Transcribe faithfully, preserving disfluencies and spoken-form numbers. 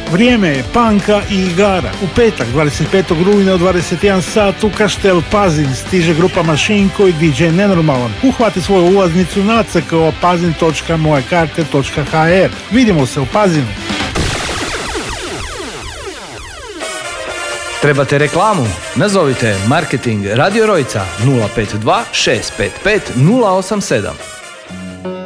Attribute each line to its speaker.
Speaker 1: Vrijeme je panka i igara. U petak, dvadeset petog rujna u dvadeset jedan sat u Kaštel Pazin stiže grupa Mašinko i D J Nenormalan. Uhvati svoju ulaznicu na c k o pazin točka moje karte točka h r. Vidimo se u Pazinu.
Speaker 2: Trebate reklamu? Nazovite Marketing Radio Rojca nula pet dva šest pet pet nula osam sedam.